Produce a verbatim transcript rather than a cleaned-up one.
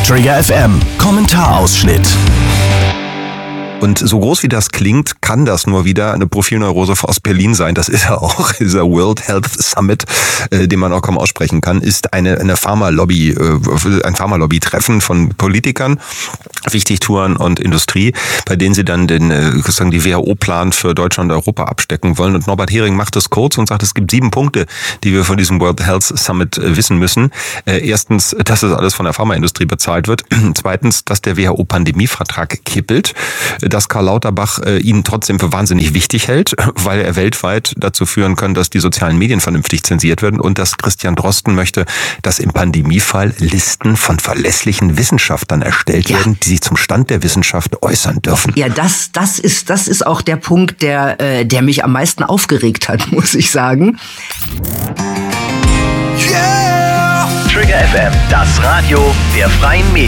Trigger F M, Kommentarausschnitt. Und so groß wie das klingt, kann das nur wieder eine Profilneurose aus Berlin sein. Das ist er auch. Dieser World Health Summit, äh, den man auch kaum aussprechen kann, ist eine, eine Pharmalobby, äh, ein Pharmalobby-Treffen von Politikern, Wichtigtouren und Industrie, bei denen sie dann den, äh, sozusagen die W H O-Plan für Deutschland und Europa abstecken wollen. Und Norbert Hering macht es kurz und sagt, es gibt sieben Punkte, die wir von diesem World Health Summit äh, wissen müssen. Äh, erstens, dass es alles von der Pharmaindustrie bezahlt wird. Zweitens, dass der W H O-Pandemievertrag kippelt. Dass Karl Lauterbach äh, ihn trotzdem für wahnsinnig wichtig hält, weil er weltweit dazu führen kann, dass die sozialen Medien vernünftig zensiert werden, und dass Christian Drosten möchte, dass im Pandemiefall Listen von verlässlichen Wissenschaftlern erstellt ja. werden, die sich zum Stand der Wissenschaft äußern dürfen. Ja, das, das ist, das ist auch der Punkt, der, äh, der mich am meisten aufgeregt hat, muss ich sagen. Yeah! Trigger F M, das Radio der Freien Medien.